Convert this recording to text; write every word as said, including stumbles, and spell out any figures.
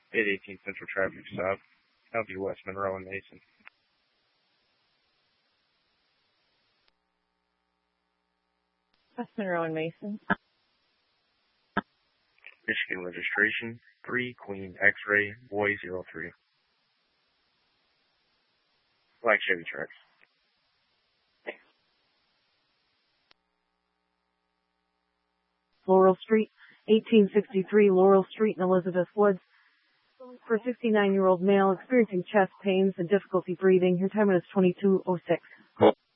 eight eighteen Central Traffic Stop. County West Monroe and Mason. West Monroe and Mason. Michigan registration, three Queen X-Ray, Boy zero three. Black Chevy trucks. Laurel Street, eighteen sixty-three Laurel Street in Elizabeth Woods. For a sixty-nine-year-old male experiencing chest pains and difficulty breathing, your time is twenty-two oh six.